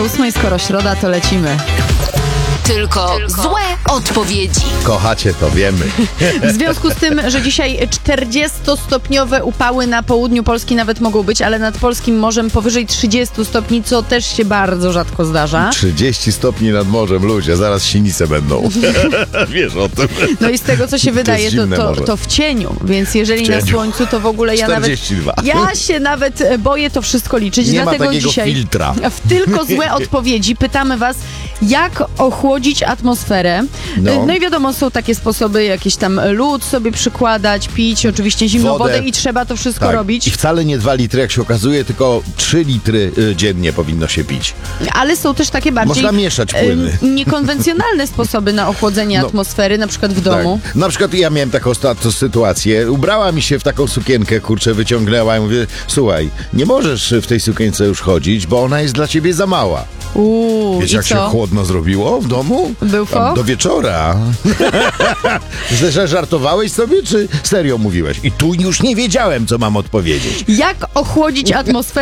8, skoro środa, to lecimy. Tylko złe odpowiedzi. Kochacie to, wiemy. W związku z tym, że dzisiaj 40-stopniowe upały na południu Polski nawet mogą być, ale nad polskim morzem powyżej 30 stopni, co też się bardzo rzadko zdarza. 30 stopni nad morzem, ludzie, zaraz sinice będą. Wiesz o tym. No i z tego, co się wydaje, jest zimne morze. to w cieniu, więc jeżeli na słońcu, to w ogóle 42. ja się nawet boję to wszystko liczyć. Nie ma Dlatego takiego dzisiaj filtra. w tylko złe odpowiedzi pytamy was, jak ochłodzić atmosferę. No i wiadomo, są takie sposoby, jakieś tam lód sobie przykładać, pić, oczywiście zimną wodę i trzeba to wszystko robić. I wcale nie 2 litry, jak się okazuje, tylko 3 litry dziennie powinno się pić. Ale są też takie bardziej Można mieszać płyny. Niekonwencjonalne sposoby na ochłodzenie atmosfery, na przykład w domu. Tak. Na przykład ja miałem taką sytuację. Ubrała mi się w taką sukienkę, kurczę, wyciągnęła i mówię, słuchaj, nie możesz w tej sukience już chodzić, bo ona jest dla ciebie za mała. Wiesz, jak się chłodno zrobiło w domu? Był fok? Do wieczora. Że żartowałeś sobie, czy serio mówiłeś? I tu już nie wiedziałem, co mam odpowiedzieć. Jak ochłodzić atmosferę